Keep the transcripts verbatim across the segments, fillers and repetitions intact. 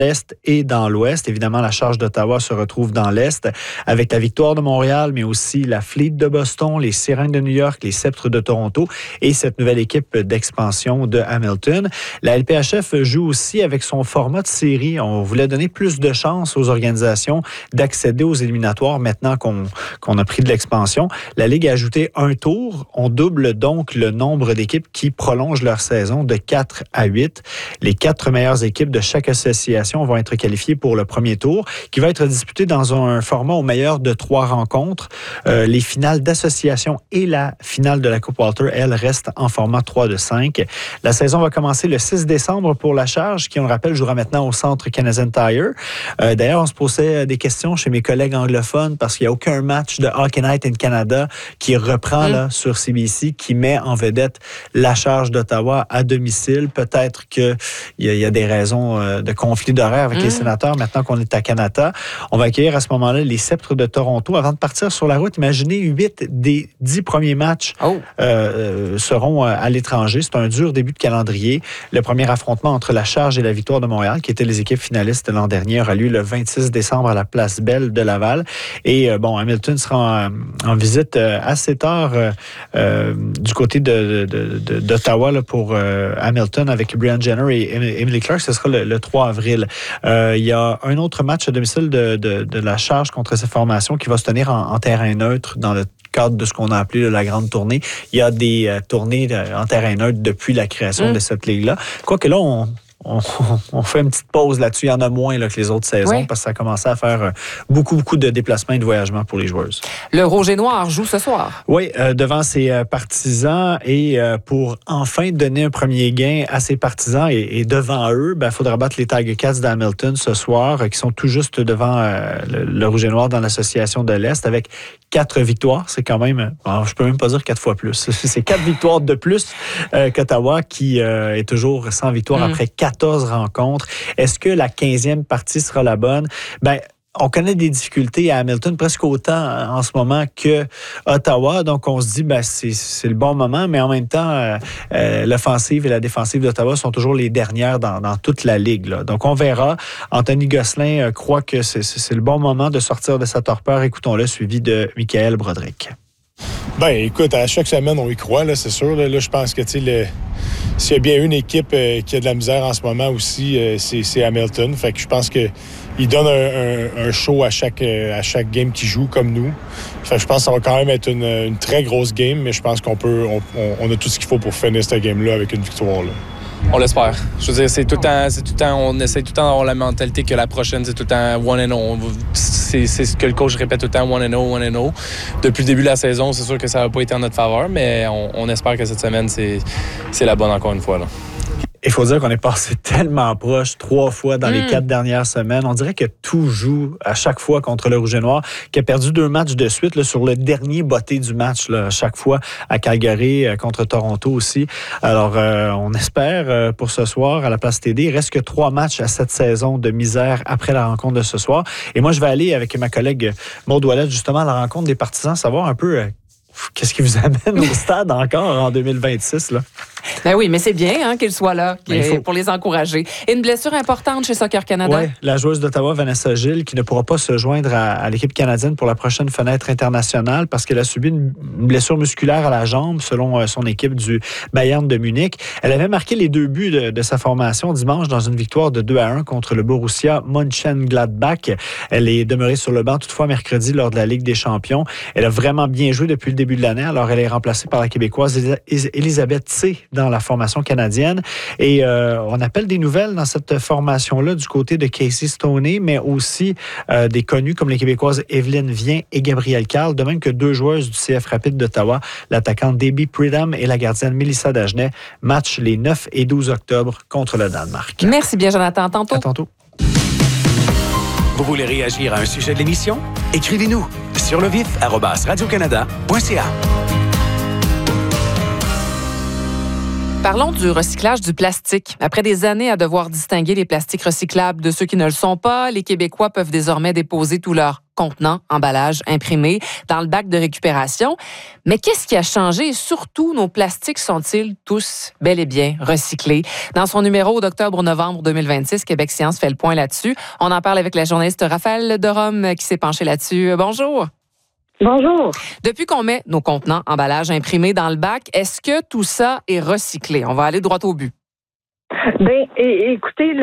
l'Est et dans l'Ouest. Évidemment, la charge d'Ottawa se retrouve dans l'Est avec la Victoire de Montréal, mais aussi la Fleet de Boston, les Sirènes de New York, les Sceptres de Toronto et cette nouvelle équipe d'expansion de Hamilton. La L P H F joue aussi avec son format de série. On voulait donner plus de chance aux organisations d'accéder aux éliminatoires maintenant qu'on, qu'on a pris de l'expansion. La Ligue a ajouté un tour. On double donc le nombre d'équipes qui prolongent leur saison de quatre à huit. Les quatre meilleures équipes de chaque association vont être qualifiés pour le premier tour, qui va être disputé dans un format au meilleur de trois rencontres. Euh, les finales d'association et la finale de la Coupe Walter, elles, restent en format trois de cinq. La saison va commencer le six décembre pour la charge, qui, on le rappelle, jouera maintenant au Centre Canadian Tire. Euh, d'ailleurs, on se posait des questions chez mes collègues anglophones parce qu'il n'y a aucun match de Hockey Night in Canada qui reprend mmh. là, sur C B C, qui met en vedette la charge d'Ottawa à domicile. Peut-être qu'il y, y a des raisons euh, de conflit d'horaire avec mmh. les sénateurs, maintenant qu'on est à Canada. On va accueillir à ce moment-là les Sceptres de Toronto. Avant de partir sur la route, imaginez huit des dix premiers matchs oh. euh, seront à l'étranger. C'est un dur début de calendrier. Le premier affrontement entre la Charge et la Victoire de Montréal, qui étaient les équipes finalistes l'an dernier, aura lieu le vingt-six décembre à la Place Belle de Laval. Et euh, bon, Hamilton sera en, en visite euh, assez tard euh, euh, du côté de, de, de, d'Ottawa là, pour euh, Hamilton avec Brian Jenner et Emily Clark. Ce sera le, le trois avril. Euh, il y a un autre match à domicile de, de, de la Charge contre ces formations qui va se tenir en, en terrain neutre dans le cadre de ce qu'on a appelé la grande tournée. Il y a des euh, tournées de, en terrain neutre depuis la création mmh. de cette ligue-là. Quoique là, on... On, on fait une petite pause là-dessus. Il y en a moins là, que les autres saisons oui. parce que ça a commencé à faire beaucoup, beaucoup de déplacements et de voyagements pour les joueuses. Le Rouge et Noir joue ce soir. Oui, euh, devant ses euh, partisans et euh, pour enfin donner un premier gain à ses partisans et, et devant eux, il ben, faudra battre les Tiger Cats d'Hamilton ce soir, euh, qui sont tout juste devant euh, le, le Rouge et Noir dans l'association de l'Est avec quatre victoires. C'est quand même, bon, je peux même pas dire quatre fois plus. C'est quatre victoires de plus euh, qu'Ottawa qui euh, est toujours sans victoire mmh. après quatorze rencontres. Est-ce que la quinzième partie sera la bonne? Ben, on connaît des difficultés à Hamilton presque autant en ce moment que Ottawa. Donc, on se dit, ben, c'est, c'est le bon moment, mais en même temps, euh, euh, l'offensive et la défensive d'Ottawa sont toujours les dernières dans, dans toute la ligue, là. Donc, on verra. Anthony Gosselin euh, croit que c'est, c'est le bon moment de sortir de sa torpeur. Écoutons-le, suivi de Michael Broderick. Ben, écoute, à chaque semaine, on y croit, là, c'est sûr. Là, là je pense que, tu sais, le... s'il y a bien une équipe euh, qui a de la misère en ce moment aussi, euh, c'est, c'est Hamilton. Fait que je pense qu'il donne un, un, un show à chaque, euh, à chaque game qu'il joue, comme nous. Fait que je pense que ça va quand même être une, une très grosse game, mais je pense qu'on peut, on, on a tout ce qu'il faut pour finir cette game-là avec une victoire, là. On l'espère. Je veux dire, c'est tout le temps, c'est tout le temps, on essaie tout le temps d'avoir la mentalité que la prochaine, c'est tout le temps one and oh. C'est, c'est ce que le coach répète tout le temps, one and oh, one and oh. Depuis le début de la saison, c'est sûr que ça n'a pas été en notre faveur, mais on, on espère que cette semaine, c'est, c'est la bonne encore une fois, là. Il faut dire qu'on est passé tellement proche trois fois dans mmh. les quatre dernières semaines. On dirait que tout joue à chaque fois contre le Rouge et Noir, qui a perdu deux matchs de suite là, sur le dernier botté du match, là, à chaque fois à Calgary, euh, contre Toronto aussi. Alors, euh, on espère euh, pour ce soir à la Place T D. Il reste que trois matchs à cette saison de misère après la rencontre de ce soir. Et moi, je vais aller avec ma collègue Maud Ouellette, justement, à la rencontre des partisans, savoir un peu... Euh, qu'est-ce qui vous amène au stade encore en deux mille vingt-six, là? Ben oui, mais c'est bien hein, qu'il soit là faut... pour les encourager. Et une blessure importante chez Soccer Canada. Oui, la joueuse d'Ottawa, Vanessa Gilles, qui ne pourra pas se joindre à, à l'équipe canadienne pour la prochaine fenêtre internationale parce qu'elle a subi une, une blessure musculaire à la jambe, selon euh, son équipe du Bayern de Munich. Elle avait marqué les deux buts de, de sa formation dimanche dans une victoire de deux à un contre le Borussia Mönchengladbach. Elle est demeurée sur le banc toutefois mercredi lors de la Ligue des champions. Elle a vraiment bien joué depuis le début de l'année. Alors, elle est remplacée par la Québécoise Elisabeth C. dans la formation canadienne. Et euh, on appelle des nouvelles dans cette formation-là du côté de Casey Stoney, mais aussi euh, des connus comme les Québécoises Evelyne Vien et Gabrielle Carl, de même que deux joueuses du C F Rapide d'Ottawa, l'attaquante Debbie Pridham et la gardienne Mélissa Dagenet, match les neuf et douze octobre contre le Danemark. Merci bien, Jonathan. À tantôt. À tantôt. Vous voulez réagir à un sujet de l'émission? Écrivez-nous sur le vif arobase radio canada point c a. Parlons du recyclage du plastique. Après des années à devoir distinguer les plastiques recyclables de ceux qui ne le sont pas, les Québécois peuvent désormais déposer tous leurs contenants, emballages, imprimés dans le bac de récupération. Mais qu'est-ce qui a changé et surtout, nos plastiques sont-ils tous bel et bien recyclés? Dans son numéro d'octobre-novembre deux mille vingt-six, Québec Science fait le point là-dessus. On en parle avec la journaliste Raphaël Derome qui s'est penchée là-dessus. Bonjour. Bonjour. Depuis qu'on met nos contenants, emballages imprimés dans le bac, est-ce que tout ça est recyclé? On va aller droit au but. Bien, écoutez,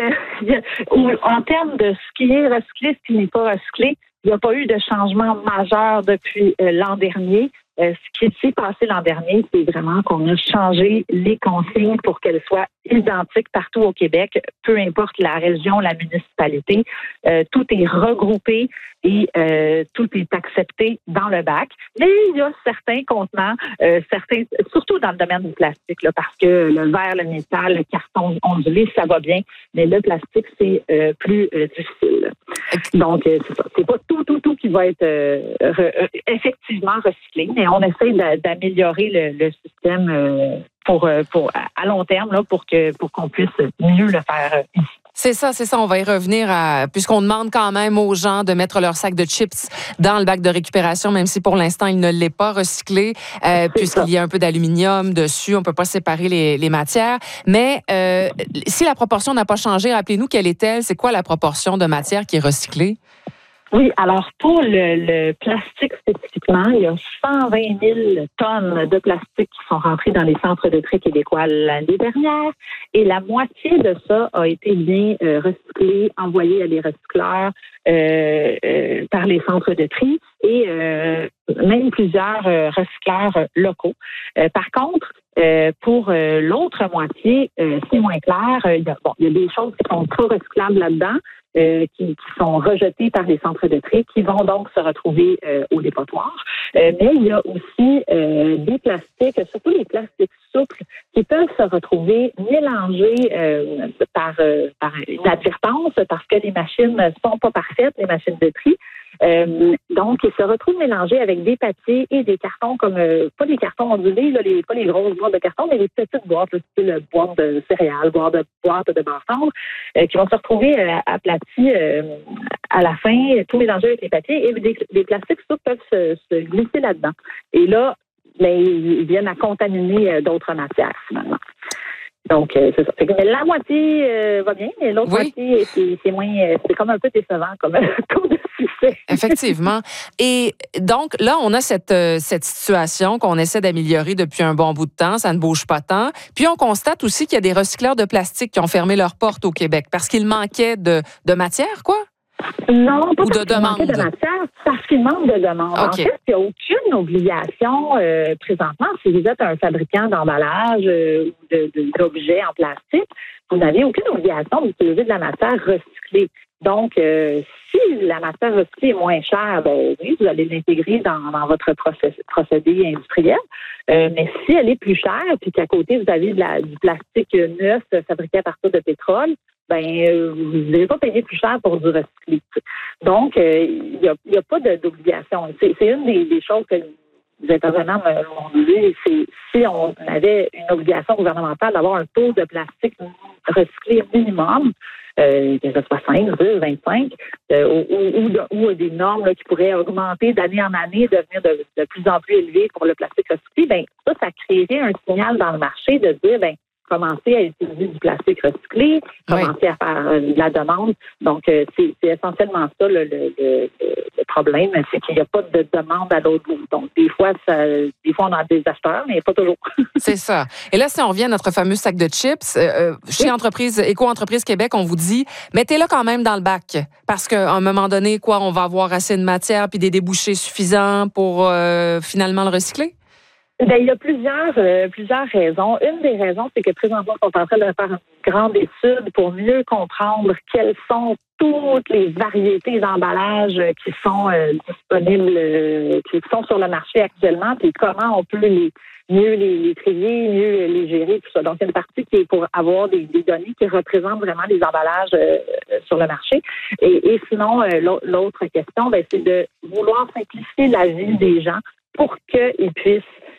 le, en termes de ce qui est recyclé, ce qui n'est pas recyclé, il n'y a pas eu de changement majeur depuis euh, l'an dernier. Euh, ce qui s'est passé l'an dernier, c'est vraiment qu'on a changé les consignes pour qu'elles soient identiques partout au Québec, peu importe la région, la municipalité. Euh, tout est regroupé et euh, tout est accepté dans le bac. Mais il y a certains contenants, euh, certains, surtout dans le domaine du plastique, là, parce que le verre, le métal, le carton ondulé, ça va bien, mais le plastique, c'est euh, plus euh, difficile. Donc, euh, c'est ça. C'est pas tout, tout, tout qui va être euh, re, effectivement recyclé, mais on essaie d'améliorer le, le système euh, pour, pour à long terme là, pour que pour qu'on puisse mieux le faire ici. C'est ça, c'est ça. On va y revenir à, puisqu'on demande quand même aux gens de mettre leur sac de chips dans le bac de récupération, même si pour l'instant, il ne l'est pas recyclé, euh, puisqu'il y a un peu d'aluminium dessus. On peut pas séparer les, les matières. Mais euh, si la proportion n'a pas changé, rappelez-nous quelle est-elle? C'est quoi la proportion de matière qui est recyclée? Oui, alors pour le, le plastique spécifiquement, il y a cent vingt mille tonnes de plastique qui sont rentrées dans les centres de tri québécois l'année dernière et la moitié de ça a été bien euh, recyclé, envoyé à des recycleurs euh, euh, par les centres de tri et euh, même plusieurs euh, recycleurs locaux. Euh, par contre, Euh, pour euh, l'autre moitié, euh, c'est moins clair. Euh, il y a, bon, il y a des choses qui sont pas recyclables là-dedans, euh, qui, qui sont rejetées par les centres de tri, qui vont donc se retrouver euh, au dépotoir. Euh, mais il y a aussi euh, des plastiques, surtout les plastiques souples, qui peuvent se retrouver mélangés euh, par, euh, par inadvertance, parce que les machines ne sont pas parfaites, les machines de tri. Euh, donc, ils se retrouvent mélangés avec des papiers et des cartons comme, euh, pas des cartons ondulés, là, les, pas les grosses boîtes de carton, mais les petites boîtes, là, style boîte de céréales, boîte de, boîte de beurre tendre, euh, qui vont se retrouver euh, aplatis euh, à la fin, tout mélangé avec les papiers, et des, des plastiques souples peuvent se, se glisser là-dedans. Et là, ben, ils viennent à contaminer euh, d'autres matières, finalement. Donc, euh, c'est ça. Fait que, mais la moitié euh, va bien, mais l'autre oui. moitié, c'est, c'est moins, c'est comme un peu décevant comme comme de succès. Effectivement. Et donc, là, on a cette, cette situation qu'on essaie d'améliorer depuis un bon bout de temps. Ça ne bouge pas tant. Puis, on constate aussi qu'il y a des recycleurs de plastique qui ont fermé leurs portes au Québec parce qu'il manquait de, de matière, quoi? Non, pas Ou de demande. De matière, parce qu'il manque de demande. Okay. En fait, il n'y a aucune obligation euh, présentement. Si vous êtes un fabricant d'emballage euh, ou de, de, d'objets en plastique, vous n'avez aucune obligation d'utiliser de la matière recyclée. Donc, euh, si la matière recyclée est moins chère, ben oui, vous allez l'intégrer dans, dans votre procédé, procédé industriel. Euh, mais si elle est plus chère, puis qu'à côté, vous avez de la, du plastique neuf fabriqué à partir de pétrole, ben euh, vous n'allez pas payer plus cher pour du recyclé. Donc, il euh, n'y a, y a pas de, d'obligation. C'est, c'est une des, des choses que les intervenants m'ont dit, c'est si on avait une obligation gouvernementale d'avoir un taux de plastique recyclé minimum, euh, que ce soit cinq, dix, vingt-cinq, euh, ou, ou, ou des normes là, qui pourraient augmenter d'année en année, devenir de, de plus en plus élevées pour le plastique recyclé, ben ça, ça créerait un signal dans le marché de dire, ben commencer à utiliser du plastique recyclé, commencer oui. à faire euh, de la demande. Donc, euh, c'est, c'est essentiellement ça le, le, le, le problème, c'est qu'il n'y a pas de demande à l'autre bout. Donc, des fois, ça, des fois, on a des acheteurs, mais pas toujours. C'est ça. Et là, si on revient à notre fameux sac de chips, euh, chez oui. Entreprise, Éco-Entreprise Québec, on vous dit, mettez-le quand même dans le bac. Parce qu'à un moment donné, quoi, on va avoir assez de matière puis des débouchés suffisants pour euh, finalement le recycler? Bien, il y a plusieurs, euh, plusieurs raisons. Une des raisons, c'est que présentement, on est en train de faire une grande étude pour mieux comprendre quelles sont toutes les variétés d'emballages qui sont euh, disponibles, euh, qui sont sur le marché actuellement, puis comment on peut les mieux les, les trier, mieux les gérer, tout ça. Donc, il y a une partie qui est pour avoir des, des données qui représentent vraiment les emballages euh, sur le marché. Et, et sinon, euh, l'autre question, ben, c'est de vouloir simplifier la vie des gens pour qu'ils puissent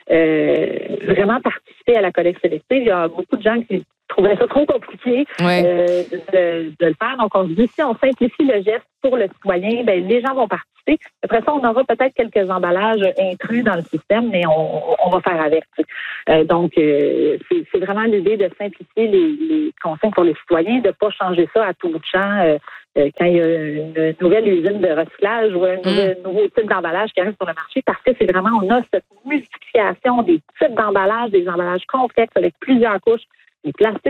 euh, vraiment participer à la collecte sélective. Il y a beaucoup de gens qui trouvaient ça trop compliqué ouais. euh, de, de le faire. Donc, on se dit, si on simplifie le geste pour le citoyen, ben, les gens vont participer. Après ça, on aura peut-être quelques emballages intrus dans le système, mais on, on va faire avec. Euh, donc, euh, c'est, c'est vraiment l'idée de simplifier les, les consignes pour les citoyens, de ne pas changer ça à tout bout de champ euh, euh, quand il y a une nouvelle usine de recyclage ou un nouvel, mm. nouveau type d'emballage qui arrive sur le marché, parce que c'est vraiment, on a cette multiplication des types d'emballages, des emballages complexes avec plusieurs couches, des plastiques